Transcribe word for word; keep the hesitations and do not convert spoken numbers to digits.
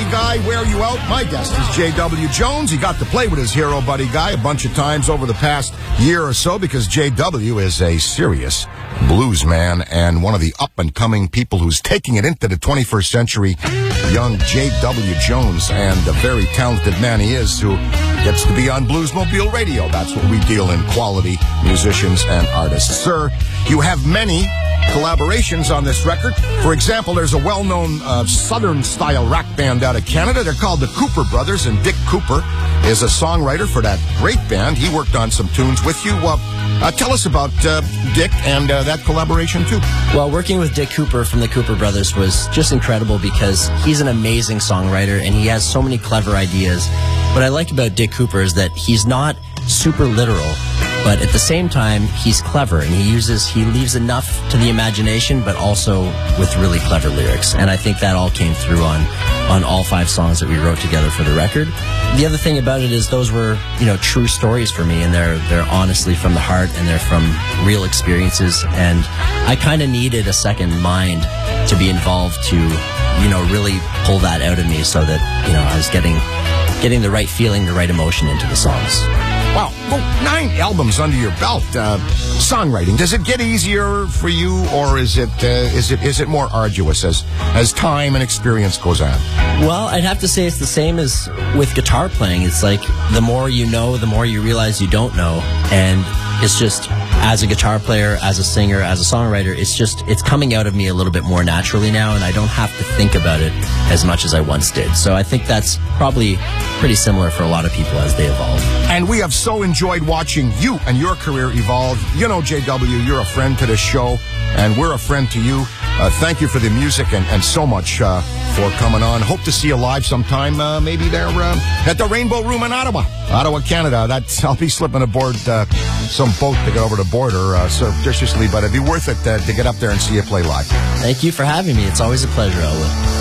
Guy wear you out? My guest is J W. Jones. He got to play with his hero buddy Guy a bunch of times over the past year or so because J W is a serious blues man and one of the up-and-coming people who's taking it into the twenty-first century. Young J W. Jones, and a very talented man he is, who gets to be on Bluesmobile Radio. That's what we deal in, quality musicians and artists. Sir, you have many collaborations on this record. For example, there's a well-known uh, Southern-style rock band out of Canada. They're called the Cooper Brothers, and Dick Cooper is a songwriter for that great band. He worked on some tunes with you. Uh, uh, tell us about uh, Dick and uh, that collaboration, too. Well, working with Dick Cooper from the Cooper Brothers was just incredible because he's an amazing songwriter, and he has so many clever ideas. What I like about Dick Cooper is that he's not super literal, but at the same time, he's clever, and he uses, he leaves enough to the imagination, but also with really clever lyrics. And I think that all came through on, on all five songs that we wrote together for the record. The other thing about it is those were, you know, true stories for me, and they're, they're honestly from the heart, and they're from real experiences. And I kind of needed a second mind to be involved to, you know, really pull that out of me so that, you know, I was getting, getting the right feeling, the right emotion into the songs. Wow, well, nine albums under your belt. Uh, songwriting, does it get easier for you, or is it uh, is it is it more arduous as as time and experience goes on? Well, I'd have to say it's the same as with guitar playing. It's like the more you know, the more you realize you don't know, and it's just, as a guitar player, as a singer, as a songwriter, it's just, it's coming out of me a little bit more naturally now, and I don't have to think about it as much as I once did. So I think that's probably pretty similar for a lot of people as they evolve. And we have so enjoyed watching you and your career evolve. You know, J W, you're a friend to this show, and we're a friend to you. Uh, thank you for the music and, and so much uh, for coming on. Hope to see you live sometime, uh, maybe there uh, at the Rainbow Room in Ottawa, Ottawa, Canada. That's, I'll be slipping aboard uh, some boat to get over the border uh, surreptitiously, but it'd be worth it uh, to get up there and see you play live. Thank you for having me. It's always a pleasure, Elwood.